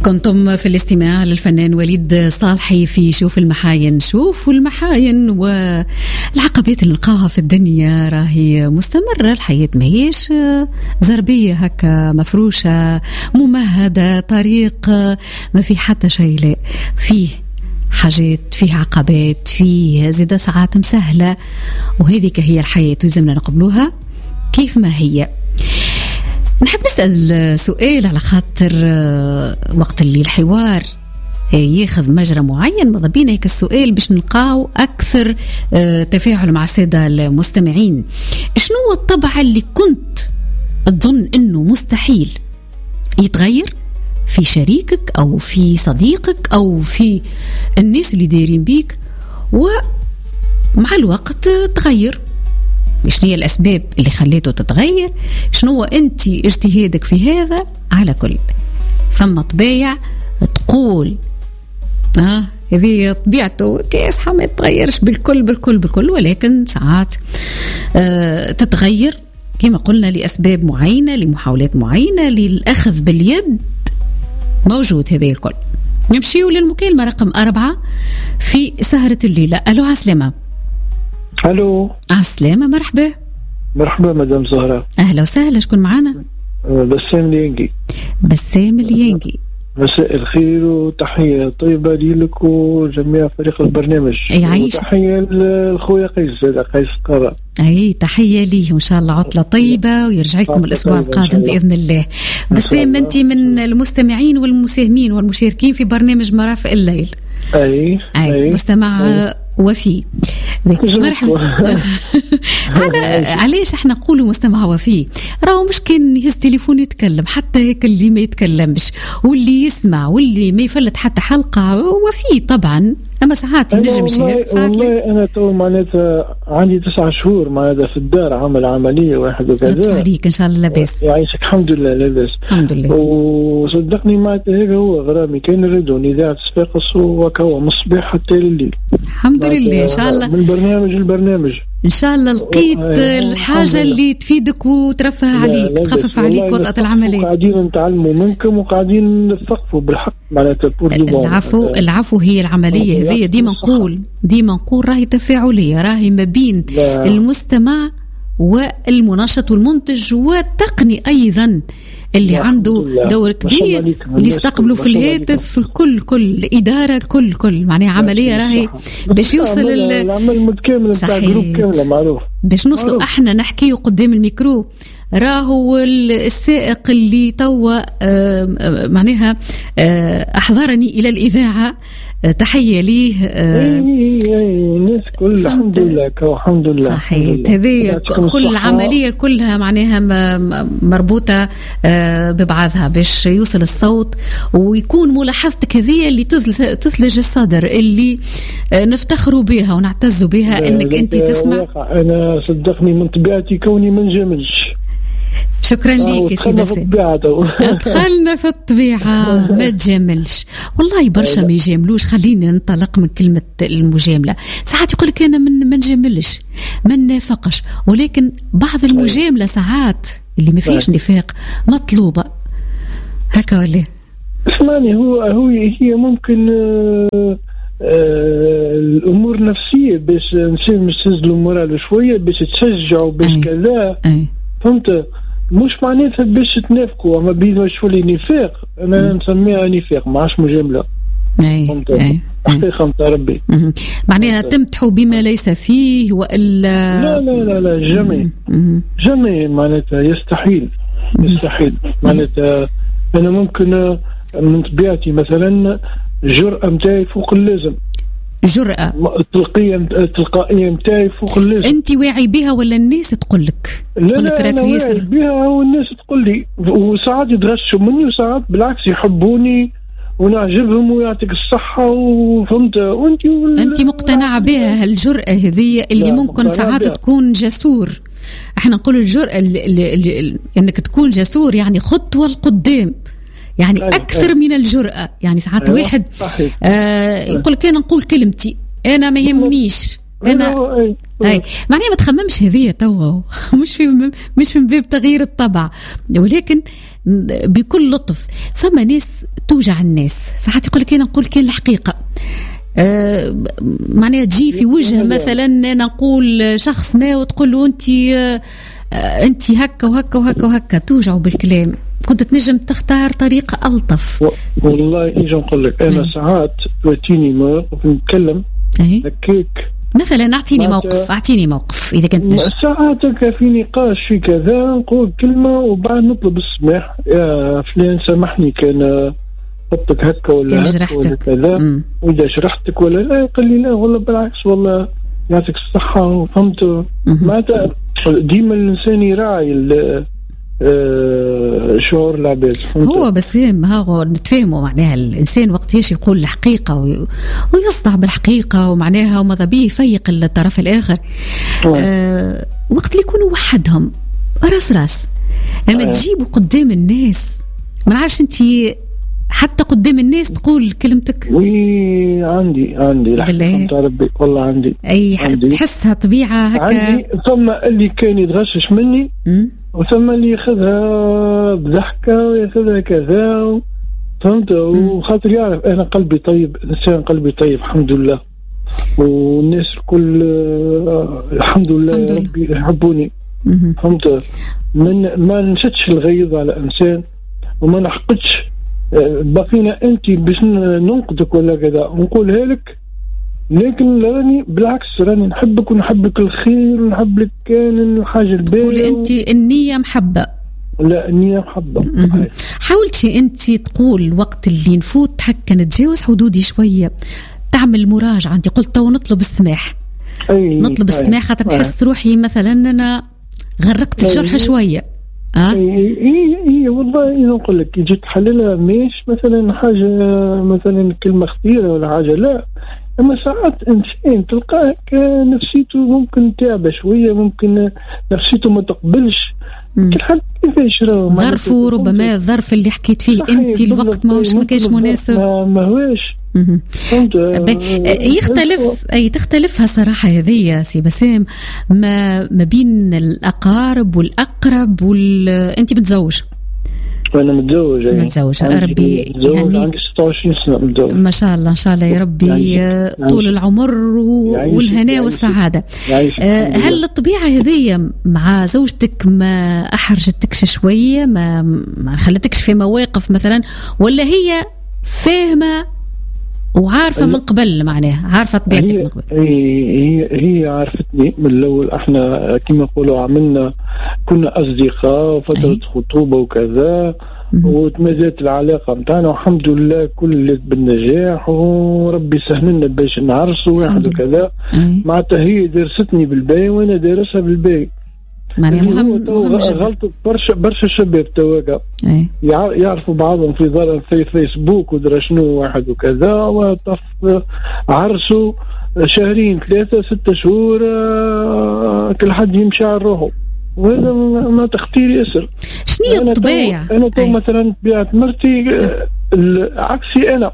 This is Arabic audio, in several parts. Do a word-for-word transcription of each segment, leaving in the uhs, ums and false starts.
كنتم في الاستماع للفنان وليد صالحي في شوف المحاين. شوف المحاين والعقبات اللي نلقاها في الدنيا راهي مستمرة. الحياة ماهيش زربية هكا مفروشة ممهدة طريق ما في حتى شيء، لا، فيه حاجات، فيه عقبات، فيه زيادة ساعات مسهلة، وهذه هي الحياة لازمنا نقبلوها كيف ما هي. نحب نسأل سؤال على خاطر وقت اللي الحوار ياخذ مجرى معين ماذا بينا هيك السؤال باش نلقاو أكثر تفاعل مع السادة المستمعين. شنو هو الطبع اللي كنت تظن أنه مستحيل يتغير في شريكك أو في صديقك أو في الناس اللي دايرين بيك ومع الوقت تغير؟ شنو هي الأسباب اللي خليته تتغير؟ شنو هو أنت اجتهادك في هذا؟ على كل فما طبيعة تقول آه هذه طبيعته كيس ما يتغيرش بالكل بالكل بالكل، ولكن ساعات آه تتغير كما قلنا لأسباب معينة، لمحاولات معينة، للأخذ باليد موجود هذه الكل. نمشيو للمكالمة رقم أربعة في سهرة الليلة. ألو عسلامة. الو عسلامة، مرحبا. مرحبا مدام زهرة. اهلا وسهلا، شكون معنا؟ بسام اليانجي. بسام اليانجي، مساء الخير وتحية طيبة لك وجميع فريق البرنامج. اي عايش. تحية للخويا قيس قيس قرة. اي تحية ليه، وان شاء الله عطلة طيبة ويرجع لكم الاسبوع القادم باذن الله. بسام، انت من المستمعين والمساهمين والمشاركين في برنامج مرافق الليل. اي اي, أي. مستمع أي. وفي مرحبا. على علاش احنا نقولوا مستمع وفي؟ راهو مش كان يهز تليفون يتكلم، حتى هيك اللي ما يتكلمش واللي يسمع واللي ما يفلت حتى حلقة وفي طبعا، اما ساعات ينجم يشارك ساعات. والله انا تو معناتها عندي تسعة شهور معناتها في الدار، عمل عمليه واحد وكذا. لطف عليك، ان شاء الله لاباس. يعيشك. الحمد لله لاباس الحمد لله. وصدقني معناتها هيك هو غرامي كان يردون اذاعه صفاقس وكوا من الصباح حتى الليل. الحمد لله. ان شاء الله من برنامج البرنامج ان شاء الله لقيت الحاجه اللي تفيدك وترفه عليك، تخفف عليك وطأة العمليه. قاعدين نتعلموا منكم وقاعدين نثقفوا بالحق معناتها. العفو العفو هي العمليه هذه، ديما نقول ديما نقول راهي تفاعليه، راهي ما بين المستمع والمناشط والمنتج والتقني ايضا اللي عنده دور كبير، اللي يستقبلوا في الهاتف في الكل كل الإدارة الكل كل معناها عملية راهي باش يوصل العمل متكامل نتاع جروب كاملة معروف باش نوصلوا احنا نحكيه قدام الميكرو. راهو السائق اللي توا معناها أحضرني إلى الإذاعة، تحية ليه. الناس كل الحمد لله الحمد لله صحيح. هذه كل العملية كلها معناها مربوطة ببعضها باش يوصل الصوت ويكون ملاحظتك هذه اللي تثلج الصدر، اللي نفتخروا بها ونعتزوا بها انك انت تسمع. انا صدقني من طبيعتي كوني من جملش. شكرا ليك يا سي بسام. دخلنا في الطبيعة ما تجاملش، والله برشا ما يجاملوش. خلينا ننطلق من كلمة المجاملة. ساعات يقول لك أنا من ما نجاملش ما نافقش، ولكن بعض المجاملة ساعات اللي ما فيش نفاق مطلوبة هكا ولا؟ اسمعني، هو هو هي ممكن آه آه الأمور نفسية باش نسير مستز الأمور شوية باش تشجعوا باش كذا، فهمت؟ مش معناتها باش تنافقوا، اما بين شو اللي نفاق انا نسميها نفاق ما عادش مجامله. اي اي حقيقه نتاع ربي معناها تمدحوا بما ليس فيه والا لا لا لا لا جميع جميع معناتها يستحيل يستحيل. معناتها انا ممكن من طبيعتي مثلا الجرأة متاعي فوق اللازم. جرأة التلقية التلقائية متاعي فوق اللازم. أنت واعي بها ولا الناس تقول لك؟ لا لا أنا واعي بها والناس تقول لي، وساعات يتغشوا مني وساعات بالعكس يحبوني ونعجبهم ويعطيك الصحة وفهمت. وأنت أنت مقتنعة بها الجرأة هذه اللي ممكن ساعات بها. تكون جسور. احنا نقول الجرأة اللي اللي اللي انك تكون جسور يعني خطوة لقدام، يعني أي أكثر أي. من الجرأة. يعني ساعات أيوة. واحد آه يقول لك أنا نقول كلمتي، أنا ما يهمنيش، أنا أي. أي. معناها ما تخممش هذه توا مش في مش من باب تغيير الطبع، ولكن بكل لطف. فما ناس توجع الناس ساعات يقول لك انا نقول كان الحقيقه أه معناها تجي في وجه مثلا انا نقول شخص ما وتقول له انت أه انت هكا وهكا وهكا وهكا توجعوا بالكلام. كنت تنجم تختار طريقه الطف. والله اجي نقول لك انا أه. ساعات تواتيني موقف نتكلم أه. هكاك مثلا اعطيني موقف اعطيني موقف اذا كنت نجم. ساعات في نقاش في كذا نقول كلمه وبعد نطلب السماح يا فلان سامحني كان خطك هكا ولا هكا ولا كذا واذا شرحتك ولا لا قال لي لا والله بالعكس والله يعطيك الصحه. فهمت معناتها ديما الانسان يراعي شعور العباد. هو بس هو نتفاهموا معناها الانسان وقت يقول الحقيقه ويصدع بالحقيقه ومعناها وماذا به يفيق الطرف الاخر. أه وقت اللي يكونوا وحدهم راس راس اما أه. تجيبوا قدام الناس ما نعرفش انت حتى قدام الناس تقول كلمتك. وي عندي عندي رحمة ربي والله عندي اي عندي. تحسها طبيعه هكا عندي. ثم اللي كان يتغشش مني م? وثم اللي ياخذها بضحكه وياخذها كذا. فهمت وخاطر يعرف انا قلبي طيب انسان قلبي طيب الحمد لله والناس الكل الحمد لله ربي يحبوني. فهمت من ما نشدش الغيظ على انسان وما نحقدش بقينا انت باش ننقدك ولا كذا ونقولها لك لكن راني بالعكس راني نحبك ونحبك الخير ونحب لك كان الحاجه الباهيه. تقول انت النيه محبه. لا النيه محبه. حاولتي انت تقول وقت اللي نفوت هكا نتجاوز حدودي شويه تعمل مراجعه. انت قلت تو نطلب السماح أي نطلب السماح خاطر نحس روحي مثلا انا غرقت الجرح شويه. اه اي اي والله نقول لك جيت تحللها مش مثلا حاجه مثلا كلمه خطيره ولا حاجه لا اما ساعات انسان تلقاه نفسيته ممكن تعبه شويه ممكن نفسيته ما تقبلش كل حد كيفاش راه ظرفه ربما الظرف اللي حكيت فيه انت الوقت ما هوش ما كانش مناسب ما هوش يختلف اي تختلفها صراحه هذه سي بسام ما ما بين الاقارب والاقرب وال... انت متزوج؟ انا متزوج يعني متزوج ربي يعني عندي ستة وعشرين سنه متزوج ما شاء الله ان شاء الله يا ربي يعني طول يعني العمر و... يعني والهناء يعني والسعاده. يعني هل الطبيعه هذه مع زوجتك ما احرجتكش شويه ما ما خلتكش في مواقف مثلا ولا هي فاهمه وعارفه من قبل معناها عارفه طبيعتك من قبل؟ هي هي عرفتني من الاول. احنا كما يقولوا عملنا كنا اصدقاء فتره خطوبه وكذا وتمازت العلاقه نتاعنا والحمد لله كل بالنجاح وربي سهل لنا باش نعرسوا واحد وكذا. معناتها هي درستني بالباي وانا دارسها بالباي. معناها مهم مهم غلطوا برشا برشا شباب تواقع يعرفوا بعضهم في ظل في فيسبوك ودرا شنو واحد وكذا وطف عرسوا شهرين ثلاثة ستة شهور كل حد يمشي على روحه وهذا ما تختير ياسر. شنو الطبيعة؟ أنا تو مثلا طبيعة مرتي عكسي أنا.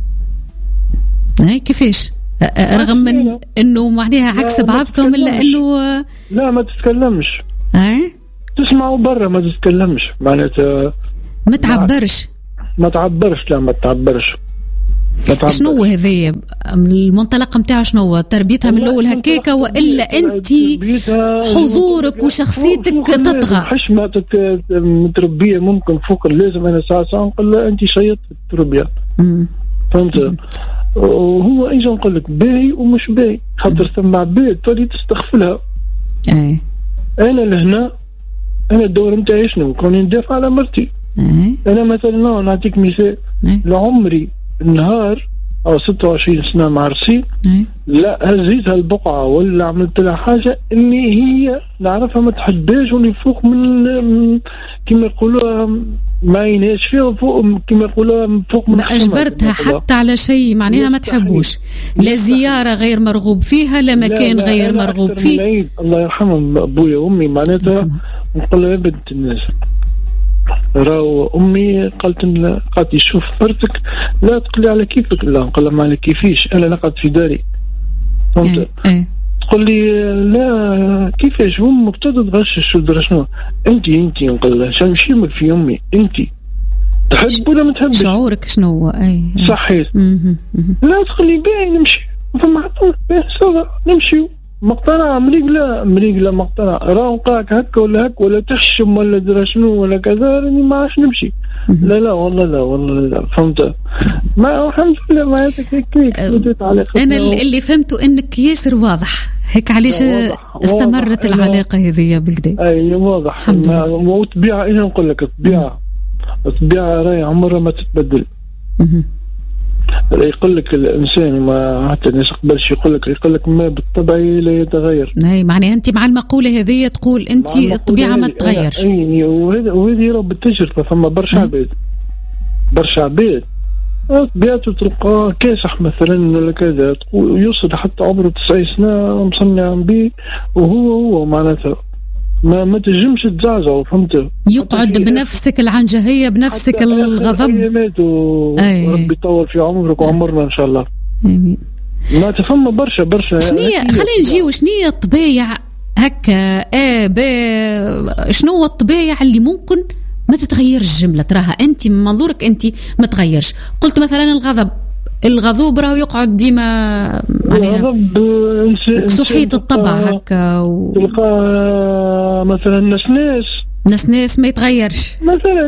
أي كيفاش؟ رغم من انه معناها عكس بعضكم الا انه لا ما تتكلمش. اي تسمعوا برا ما تتكلمش معناتها ما تعبرش ما تعبرش لا ما تعبرش. شنو هذه المنطلق نتاعو شنو تربيتها من الاول هكاكا والا انت حضورك وشخصيتك تطغى؟ حشمه متربيه ممكن فوق اللازم. انا ساعه ساعه نقول لها انت شيط التربيه. فهمت؟ وهو ايش نقول لك باهي ومش باهي خاطر ثم عباد تولي تستغفلها. اي انا لهنا انا الدور نتاعي شنو كوني ندافع على مرتي. اي انا مثلا نعطيك مثال لعمري النهار او ستة وعشرين سنه معرسين لا هزيتها البقعه ولا عملت لها حاجه اللي هي نعرفها ما تحبهاش واللي فوق من كما يقولوا ما يناش فيها فوق كما يقولوا فوق من ما اجبرتها حتى على شيء معناها ما تحبوش لا زياره غير مرغوب فيها لا مكان لا لا غير مرغوب فيه. الله يرحمهم ابويا وامي معناتها نقول لها بنت الناس راهو امي قالت قالت لي شوف مرتك لا تقلي على كيفك لا نقول لها ما على كيفيش انا نقعد في داري. فهمت؟ تقول لي لا كيفاش امك تتغشش ودرا شنو انت انت نقول لها شمشيمك في امي انت تحب ولا ما تحبش شعورك شنو هو اي صحيح لا تقول لي باين نمشي فما عطوك نمشيو مقتنع مريقله مريقله مقتنع راه وقعك هكا ولا هكا ولا تحشم ولا درا شنو ولا كذا راني ما عادش نمشي لا لا والله لا والله لا فهمت ما الحمد لله ما هيك هيك انا اللي فهمته انك ياسر واضح هيك علاش استمرت واضح. العلاقه هذه بالكدا اي واضح مو طبيعه انا نقول لك الطبيعه الطبيعه راهي عمرها ما تتبدل يقول لك الانسان ما حتى الناس قبلش يقول لك يقول لك ما بالطبع لا يتغير. اي معناها انت مع المقوله هذه تقول انت الطبيعه ما تتغيرش. اي وهذا وهذه راه بالتجربه فما برشا عباد برشا عباد طبيعته تلقاه كاسح مثلا ولا كذا تقول يوصل حتى عمره تسعين سنه مصنع به وهو هو معناتها ما ما تجمش تزعزع فهمت يقعد بنفسك العنجهيه بنفسك الغضب وربي يطول في عمرك وعمرنا ان شاء الله امين. ما تفهم برشا برشا شنية خلينا نجيو شنية الطبيعة هكا اه با شنو هو الطبيعة اللي ممكن ما تتغيرش جملة تراها انت من منظورك انت ما تغيرش. قلت مثلا الغضب الغضوب راهو يقعد ديما معناها سخيط الطبع هكا و... تلقى مثلا نسناس نسناس ما يتغيرش مثلا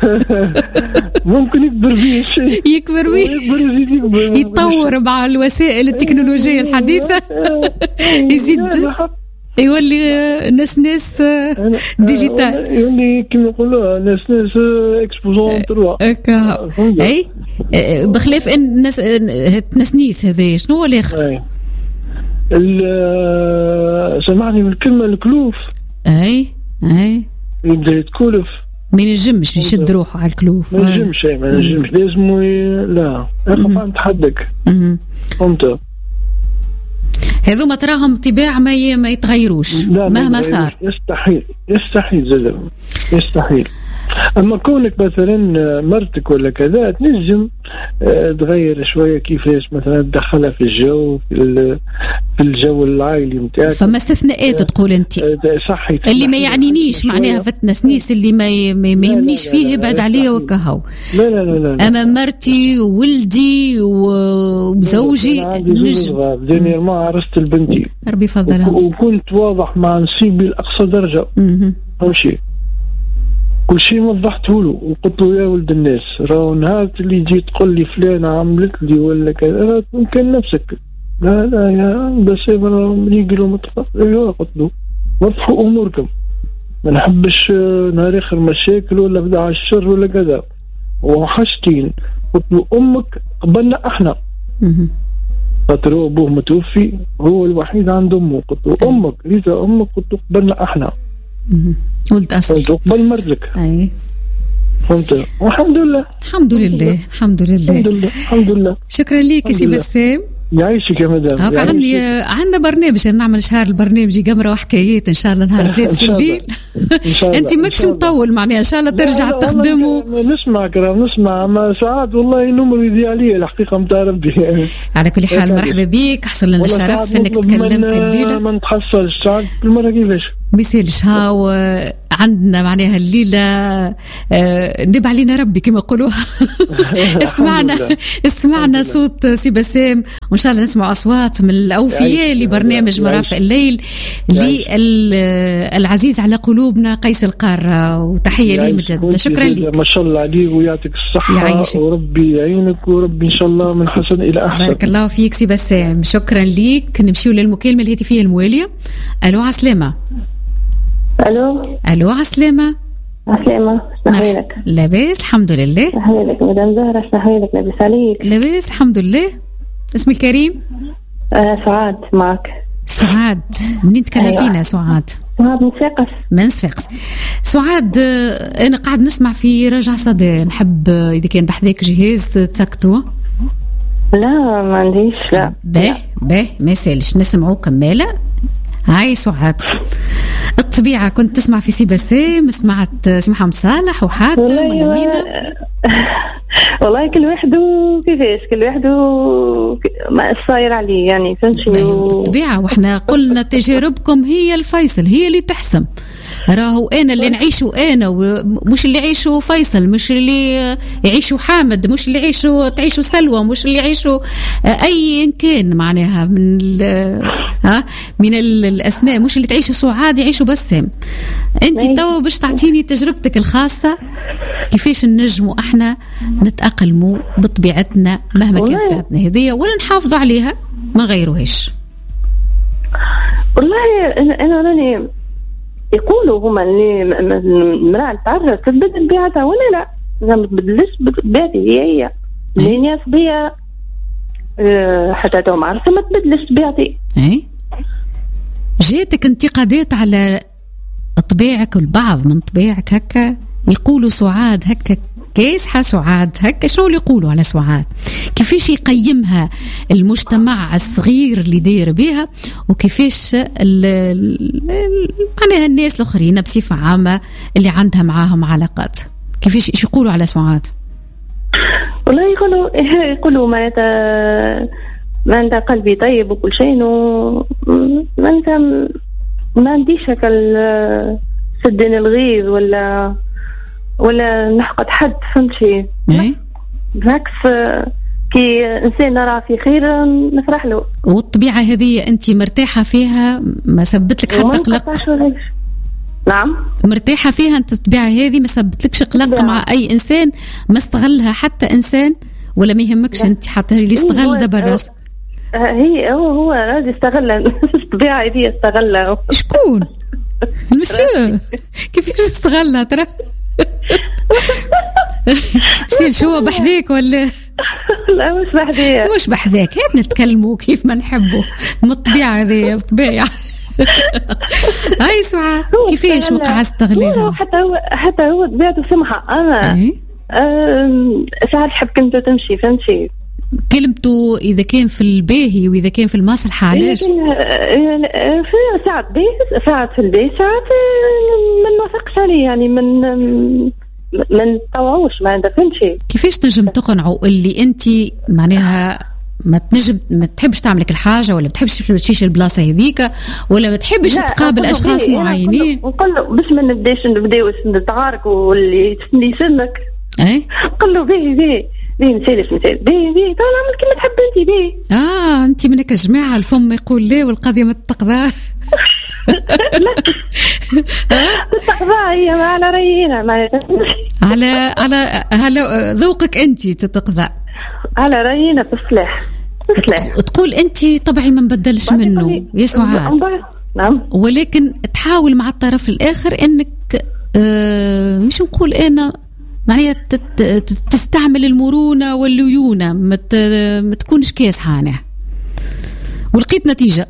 ممكن يكبر بيه شيء يكبر بيه يتطور مع الوسائل التكنولوجية الحديثة يزيد يولي نسناس ديجيتال يولي كما يقولوا نسناس اكسبوزون تروا اي بخلاف ان نس... التنسنيس هذا شنو هو الاخر سمعني من الكلمه الكلوف اي اي يبدا يتكلف ما ينجمش يشد روحه على الكلوف ما ينجمش ما ينجمش لازم لا اخاف عن تحدك فهمت هذوما تراهم طباع ما ما يتغيروش مهما صار يستحيل يستحيل زلم يستحيل. اما كونك مثلا مرتك ولا كذا تنجم تغير شويه كيفاش مثلا تدخلها في الجو في في الجو العائلي نتاعك فما استثناءات تقول انت صحيح اللي ما يعنينيش معناها في التنسنيس اللي ما ما يهمنيش فيه ابعد عليه وكهو لا لا لا لا اما مرتي وولدي وزوجي نجم ديني ما عرست البنتي ربي يفضلها وكنت واضح مع نسيبي لاقصى درجه امشي كل شيء وضحته له وقلت له يا ولد الناس راهو نهار اللي جيت تقول لي فلان عملت لي ولا كذا ممكن نفسك لا لا يا بس يقولوا متفق ايوه قلت له وضحوا اموركم ما نحبش نهار اخر مشاكل ولا بدع الشر ولا كذا وحشتين. قلت له امك قبلنا احنا خاطر هو ابوه متوفي هو الوحيد عند امه. قلت له امك اذا امك قلت له قبلنا احنا ولد أصل قبل مرتك أي فهمت والحمد لله الحمد لله الحمد لله الحمد لله الحمد لله. شكرا لك سي بسام يعيشك يا مدام. هاك عندي عندنا برنامج نعمل شهر البرنامج قمرة وحكايات ان شاء الله نهار ثلاث في الليل انت ماكش مطول معناها ان شاء الله ترجع تخدمه. نسمعك راه نسمع ما ساعات والله نمر يدي علي الحقيقه نتاع ربي. على كل حال مرحبا بك حصل لنا الشرف انك تكلمت الليله ما نتحصلش ساعات كل مره كيفاش ميسالش هاو عندنا معناها الليله آه نبع علينا ربي كما يقولوها. اسمعنا اسمعنا صوت سي بسام وان شاء الله نسمع اصوات من الاوفياء لبرنامج مرافق الليل للعزيز على قلوبنا قيس القاره وتحيه ليه مجددا. شكرا لك ما شاء الله عليك ويعطيك الصحه وربي يعينك وربي ان شاء الله من حسن الى احسن. بارك الله فيك سي بسام شكرا لك. نمشيو للمكالمه الهاتفيه المواليه. الو عسلامه. الو الو عسلامه. عسلامه شنحوالك؟ لاباس الحمد لله. شنحوالك مدام زهره؟ شنحوالك لاباس عليك؟ لاباس الحمد لله. اسمي الكريم؟ آه سعاد معك. سعاد منين تكلفينا؟ سعاد سعاد من صفاقس. من صفاقس. سعاد انا قاعد نسمع في رجع صدى نحب اذا كان بحذاك جهاز تسكتوه. لا ما عنديش. لا باهي باهي ما يسالش نسمعوا كماله. هاي سعاد الطبيعة كنت تسمع في سي بسام سمعت سي محمد صالح وحاتم ولا مينا؟ والله كل واحد كيفاش كل واحد ما صاير عليه يعني فهمتي. بالطبيعه واحنا قلنا تجاربكم هي الفيصل، هي اللي تحسم. راهو انا اللي نعيشه انا مش اللي يعيشه فيصل، مش اللي يعيشه حامد، مش اللي يعيشه تعيشه سلوى، مش اللي يعيشه اي كان معناها من ها من الاسماء، مش اللي تعيشه سعاد يعيشه بسام. انت تو باش تعطيني تجربتك الخاصه كيفاش نجموا احنا نتاقلموا بطبيعتنا مهما كانت بيئتنا هذه ولا نحافظوا عليها ما غيروهاش. والله انا راني يقولوا هما اللي المرأة تعرف تبدل بيعتها ولا لا، ما تبدلش بيعتي هي هي اللي ناس بيا حتى تو عارفة ما تبدلش بيعتي. اي جاتك انتقادات على طبيعك والبعض من طبيعك هكا يقولوا سعاد هكا كيسحة سعاد هكا، شو اللي يقولوا على سعاد؟ كيفاش يقيمها المجتمع الصغير اللي داير بها وكيفاش معناها الناس الاخرين بصفة عامة اللي عندها معاهم علاقات، كيفاش ايش يقولوا على سعاد؟ والله يقولوا يقولوا معناتها ما انت قلبي طيب وكل شيء، ما انت ما عنديش هكا سدين الغيظ ولا ولا نحقد حد فهمتي. بالعكس كي انسان نرى في خير نفرح له. والطبيعه هذه انت مرتاحه فيها ما سببت لك حتى قلق؟ نعم مرتاحه فيها انت الطبيعه هذه ما سببتلكش قلق مع اي انسان ما استغلها حتى انسان ولا ما يهمكش انت حتى اللي استغل ده بالراس؟ هي هو هو راجل استغل الطبيعه هذه استغلها. شكون المسيو كيفاش استغلها ترى؟ سير شو بحذاك ولا لا مش بحذاك مش بحذاك هات نتكلموا كيف ما نحبوا من الطبيعة هذه طبيعة. هاي سعاد كيفاش وقع استغلالها؟ حتى هو حتى هو طبيعته سمحة. أنا ساعات حب كنت تمشي فهمتي كلمته إذا كان في الباهي وإذا كان في المصلحة علاش؟ في ساعات باهي ساعات في الباهي ساعات ما نوافقش عليه يعني من ما نطوعوش ما عندها فهمتي. كيفاش تنجم تقنعوا اللي أنت معناها ما تنجم ما تحبش تعملك الحاجة ولا ما تحبش تمشيش البلاصة هذيك ولا ما تحبش تقابل أشخاص معينين؟ نقول له باش ما نبداش نبداو نتعارك واللي يسمك أي نقول له باهي باهي بيه نسالف نسالف بيه بيه طال عمل كما تحب انت بيه. اه انت منك الجماعه الفم يقول لا والقضيه ما تتقضى. لا تتقضى هي ما على رينا ما على على على ذوقك انت تتقضى على رينا بصلاح بصلاح تقول انت طبعا ما نبدلش منه يا سعاد. نعم ولكن تحاول مع الطرف الاخر انك آه مش نقول انا معناها تستعمل المرونة والليونة ما تكونش كاس حانة. ولقيت نتيجة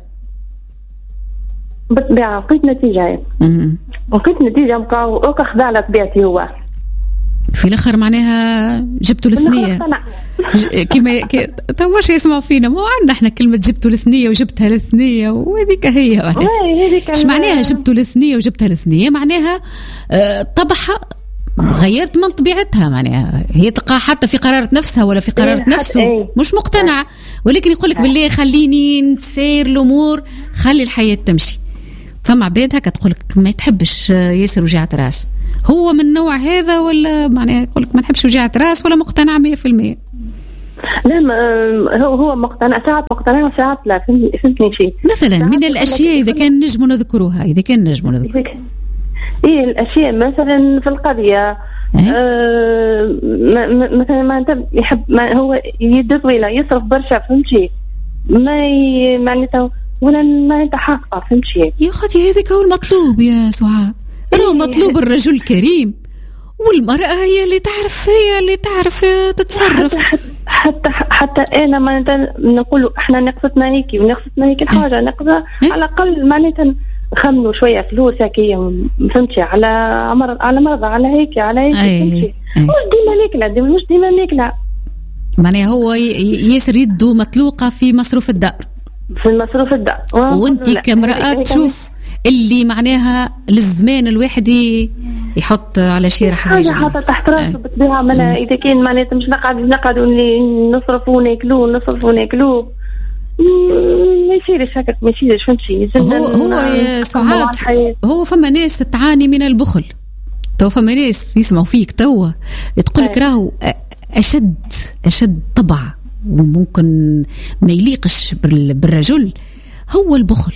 بالطبيعة لقيت نتيجة لقيت نتيجة وكا خذا على طبيعتي هو في الآخر معناها جبتوا الاثنية كما تواش يسمعوا فينا مو عندنا احنا كلمة جبتوا الاثنية وجبتها الاثنية وهذيك هي ايش معناها جبتوا الاثنية وجبتها الاثنية؟ معناها طبحة غيرت من طبيعتها معناها هي تقع حتى في قرارة نفسها ولا في قرارة نفسه ايه. مش مقتنعة ولكن يقولك بالله خليني نسير الأمور خلي الحياة تمشي. فمع عباد هكا تقولك ما يتحبش ياسر وجعة راس هو من نوع هذا ولا معناها يقولك ما نحبش وجعة راس ولا مقتنع مية في المية؟ لا هو هو مقتنع ساعات مقتنع وساعات لا فهمتني شيء مثلا من الأشياء إذا كان نجم نذكروها إذا كان نجم نذكروها إيه الأشياء مثلا في القضية آه مثلا ما أنت يحب ما هو يد طويلة يصرف برشا فهمتي ما معناته ولا ما أنت حاقة فهمتي يا أختي هذاك هو المطلوب يا سعاد. هو مطلوب الرجل الكريم والمرأة هي اللي تعرف هي اللي تعرف تتصرف. حتى حتى, حتى أنا ما أنت نقول إحنا نقصتنا هيك ونقصتنا هيك الحاجة نقصها على الأقل معناته خمنوا شويه فلوس هكيه فهمتي على مرض على مرض على هيك على هيك فهمتي مش ديما ناكله مش ديما ناكله معناها هو ياسر يده مطلوقه في مصروف الدار في مصروف الدار وانت كامراه تشوف اللي معناها للزمان الواحد يحط على شيء راح حاجه حاطه تحت راسه بالطبيعه. معناها اذا كان معناتها مش نقعد نقعدوا نصرفوا وناكلوا نصرفوا وناكلوا ما يصيرش هكاك، ما يصيرش. فهمتي؟ هو هو سعاد، هو فما ناس تعاني من البخل. تو فما ناس يسمعوا فيك توا تقول لك راهو اشد اشد طبع وممكن ما يليقش بالرجل هو البخل.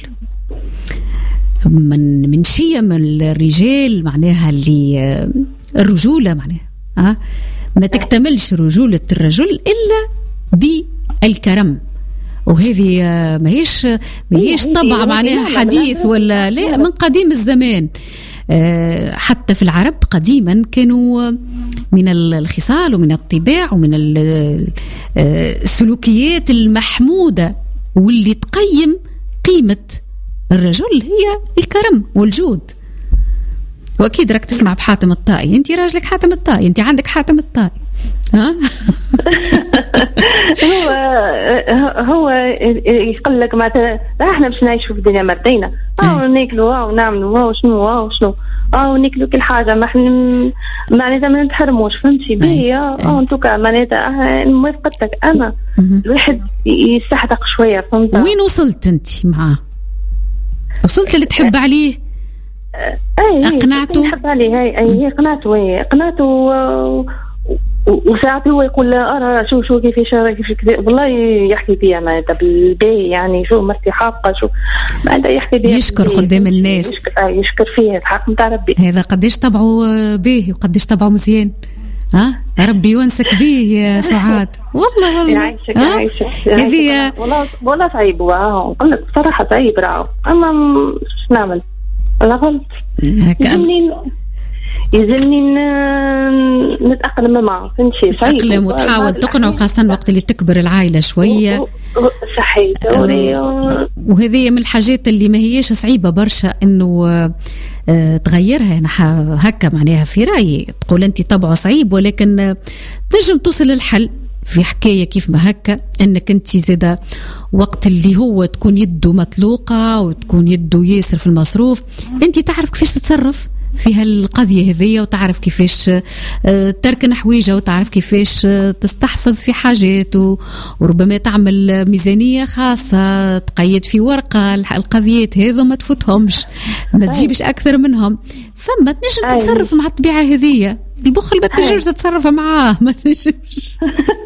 من من شيم الرجال معناها اللي الرجوله معناها ها ما تكتملش رجوله الرجل الا بالكرم. وهذه ما هيش ما هيش طبع معناها حديث ولا لا، من قديم الزمان. حتى في العرب قديما كانوا من الخصال ومن الطباع ومن السلوكيات المحمودة واللي تقيم قيمة الرجل هي الكرم والجود. وأكيد راك تسمع بحاتم الطائي، أنت راجلك حاتم الطائي، أنت عندك حاتم الطائي. ها هو هو يقول لك معناتها احنا باش نعيشوا في الدنيا مرتين، اه ناكلوا اه ونعملوا اه وشنو اه وشنو اه وناكلوا كل حاجه، ما احنا معناتها ما نتحرموش. فهمتي؟ بيا اه انتوكا معناتها موافقتك انا الواحد يستحدق شويه. فهمت؟ وين وصلت انت معاه؟ وصلت اللي تحب عليه؟ اي اقنعته؟ تحب عليه. هاي اي قنعته قنعته وساعات هو يقول ارى شو شو كيفاش كيفاش كذا، والله يحكي فيها معناتها بالباهي، يعني شو مرتي حاقه شو معناتها يحكي بها، يشكر قدام الناس، يشكر, يشكر فيها الحق نتاع ربي. هذا قديش طبعه باهي وقديش طبعه مزيان. ها ربي يونسك به يا سعاد. والله والله يعيشك يعيشك هذه والله والله صعيب. نقول لك بصراحه صعيب راهو، اما شو نعمل؟ انا غلط. يلزمني يلزمني نتأقلم معه. فهمتي؟ تتأقلم وتحاول تقنع، خاصة وقت اللي تكبر العائلة شوية. صحيح. وهذه من الحاجات اللي ما هيش صعيبة برشا انه تغيرها. انا هكا معناها في رأيي تقول انت طبعه صعيب، ولكن تنجم توصل للحل في حكاية كيف ما هكا، انك انت زاده وقت اللي هو تكون يده مطلوقة وتكون يده ياسر في المصروف، انت تعرف كيفاش تتصرف في هالقضية هذية، وتعرف كيفاش تركن حويجة، وتعرف كيفاش تستحفظ في حاجات، وربما تعمل ميزانية خاصة تقيد في ورقة القضيات هذو ما تفوتهمش، ما تجيبش أكثر منهم. فما تنجم تتصرف مع الطبيعة هذية. البخل ما تنجمش تتصرف معاه، ما تنجمش.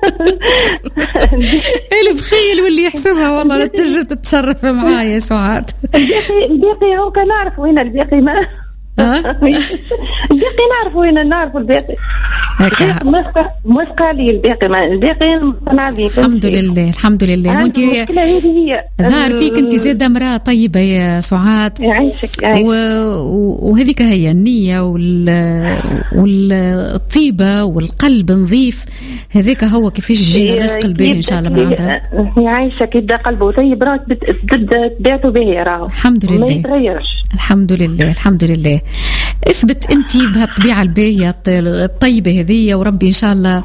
البخيل واللي يحسبها والله لا تنجم تتصرف معاه يا سعاد. الباقي هو كان نعرف وين الباقي، ما الباقي نعرف وين، نعرف الباقي موافقة موافقة عليه. الباقي ما الباقي مقتنع به. الحمد لله الحمد لله. وانت ظهر فيك انت زاده امرأة طيبة يا سعاد. يعيشك يعيشك. وهذيك هي النية والطيبة والقلب نظيف، هذاك هو كيفاش يجينا الرزق الباهي ان شاء الله من عند ربي. يعيشك يبدا قلبه طيب راك تبدا تبعته باهي راهو. الحمد لله. ما يتغيرش. الحمد لله الحمد لله. اثبت انت بهالطبيعة الباهية الطيبة هذه، وربي ان شاء الله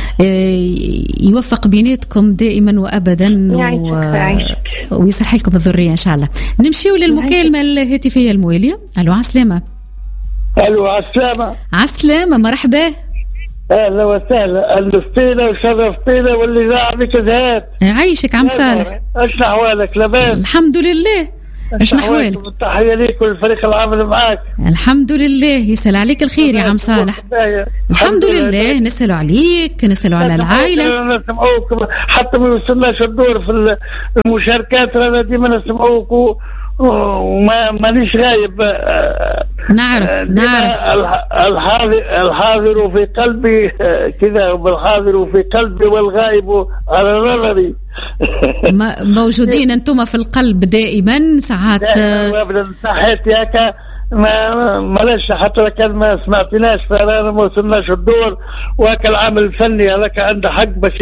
يوفق بيناتكم دائما وابدا و... ويصلح لكم الذرية ان شاء الله. نمشيو للمكالمة الهاتفية الموالية. الو عسلامة. الو عسلامة. عسلامة مرحبا. اهلا وسهلا، الفتينا وشرفتينا واللي زعمك زهاد. عايشك عم صالح. ايش احوالك؟ لاباس؟ الحمد لله. ايش نحوالك؟ تحية ليك والفريق العامل معاك. الحمد لله. يسأل عليك الخير يا عم صالح. الحمد لله. نسألوا عليك، نسألوا على العائلة. نسمعوك حتى ما وصلناش الدور في المشاركات، رانا ديما نسمعوك وما مانيش غايب. نعرف نعرف الحاضر الحاضر في قلبي كذا، والحاضر في قلبي والغائب على نظري. موجودين انتم في القلب دائما ساعات. ابدا صحيت ياك ما ملاش حتى كان ما سمعتناش، فانا ما وصلناش الدور. وهكا العمل الفني هذاك عنده حق باش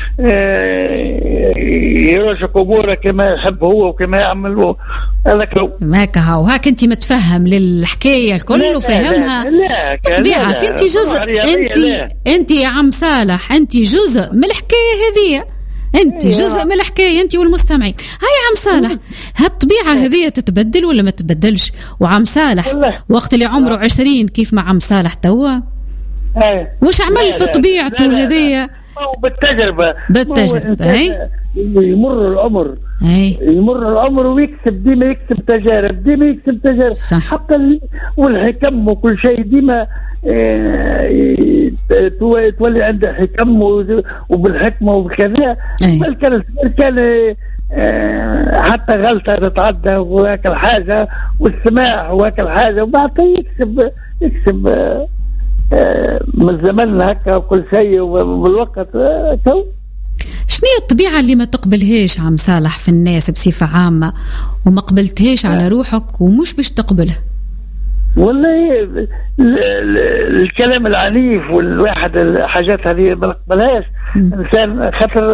يرشق اموره كما يحب هو وكما يعمل هذاك. هاك هاو هاك انت متفهم للحكايه الكل وفاهمها بطبيعه. انت جزء، انت انت يا عم صالح انت جزء من الحكايه هذه. انت جزء من الحكايه انت والمستمعين. هاي عم صالح هالطبيعه هذه تتبدل ولا ما تتبدلش؟ وعم صالح وقت اللي عمره عشرين كيف ما عم صالح توا وش عمل في طبيعته هذه بالتجربه بالتجربه هي يمر العمر أي. يمر العمر ويكسب ديما يكسب تجارب ديما يكسب تجارب صح. حتى والحكم وكل شيء ديما اه تولي عنده حكم وبالحكمه وبكذا. كان كان اه حتى غلطه تتعدى وهكذا حاجه والسماع وهكذا حاجه وبعد يكسب يكسب اه اه من زماننا هكا وكل شيء وبالوقت اه تو. شنو هي الطبيعة اللي ما تقبلهاش عم صالح في الناس بصفة عامة وما قبلتهاش على روحك ومش باش تقبلها؟ والله الكلام العنيف والواحد الحاجات هذه ما نقبلهاش. إنسان خاطر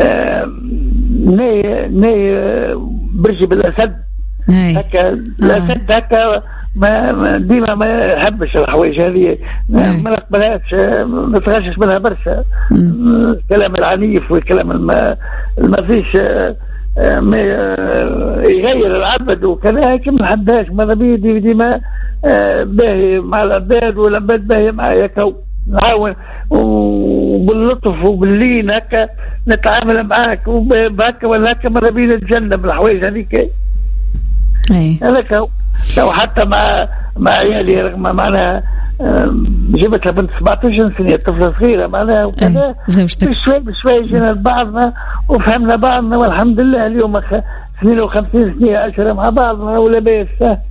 ناي ناي برجي بالأسد هكا الأسد هكا ما ديما ما يحبش الحوايج هذه ما نقبلهاش نتغشش منها برشا. الكلام العنيف والكلام الما ما فيش ما يغير العبد وكذا هيك ما نحبهاش. ماذا بيدي ديما باهي مع العباد والعباد باهي معايا كو نعاون وباللطف وباللين هكا نتعامل معاك وبهكا ولا هكا ماذا بينا نتجنب الحوايج هذيك هذا كو. لو حتى مع مع عيالي رغم معناها جبتها بنت سبعطاش سنة طفلة صغيرة معناها وكذا بشوي بشوي جينا لبعضنا وفهمنا بعضنا والحمد لله اليوم اثنين وخمسين سنة عشرة مع بعضنا ولا بأس.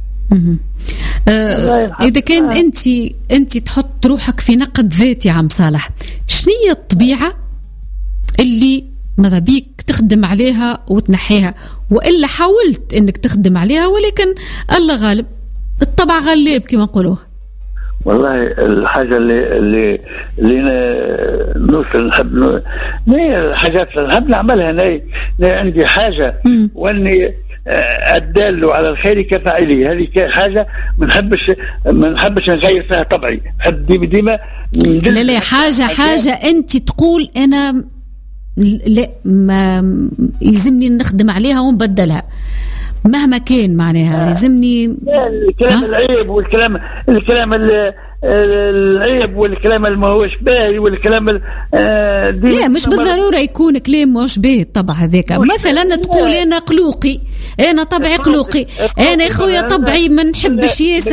أه إذا كان أنت أنت تحط روحك في نقد ذاتي عم صالح شنو هي الطبيعة اللي ماذا بيك تخدم عليها وتنحيها وإلا حاولت إنك تخدم عليها ولكن الله غالب الطبع غلاب كما نقولوه؟ والله الحاجة اللي اللي اللي نوصل نحب الحاجات اللي نحب نعملها أنا عندي حاجة وأني الدال على الخير كفاعله. هذه حاجة ما نحبش ما نحبش نغير فيها طبعي. نحب ديما ديما لا لا حاجة حاجة أنت تقول أنا لا ما يلزمني نخدم عليها ونبدلها مهما كان معناها يلزمني الكلام العيب والكلام الكلام العيب والكلام اللي ما هوش باهي والكلام لا مش بالضرورة يكون كلام مش باهي طبعا هذاك. مثلا تقول أنا قلوقي أنا طبعي قلوقي أنا أخويا طبعي ما نحبش ياسر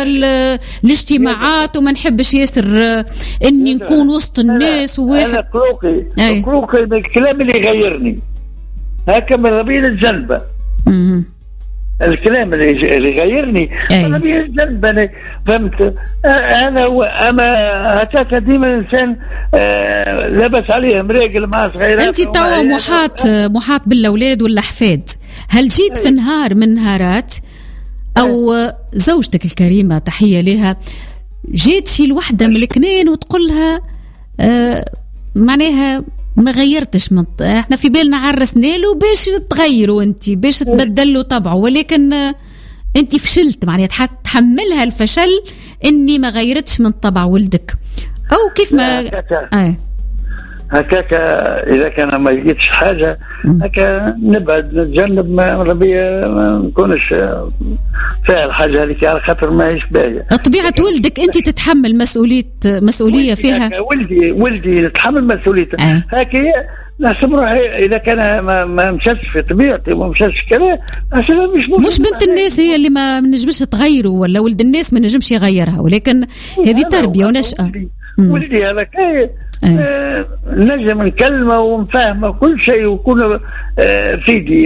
الاجتماعات وما نحبش ياسر إني نكون وسط الناس وواحد. أنا قلوقي قلوقي بالكلام اللي يغيرني هكا من ربيل الجنبة. الكلام اللي يغيرني انا بيجنب انا فهمت. انا اما هكاك ديما الانسان آه لبس عليه مراجل مع صغيرات. انت توا محاط محاط بالاولاد والاحفاد. هل جيت في نهار من نهارات او زوجتك الكريمه تحيه لها جيت شي الوحده من الكنين وتقول لها آه معناها ما غيرتش من احنا في بالنا عرسنا له باش تغيروا انت باش تبدلوا طبعه ولكن انت فشلت معناها تحملها الفشل اني ما غيرتش من طبع ولدك او كيف ما اه هكاك اذا كان ما لقيتش حاجه هكا نبعد نتجنب ما ربي ما نكونش فيها الحاجه هذيك على خاطر ما هيش باهيه. طبيعه ولدك انت تتحمل مسؤوليه مسؤوليه فيها. ولدي ولدي يتحمل مسؤوليته آه. هكا نحسب روحي اذا كان ما, ما مشاش في طبيعتي وما مشاش كذا مش مش بنت الناس هي اللي ما نجمش تغيره ولا ولد الناس ما نجمش يغيرها ولكن هذه تربيه ونشأة. ولدي هذا كاي آه نجم نكلمه ونفهمه كل شيء وكل آه فيدي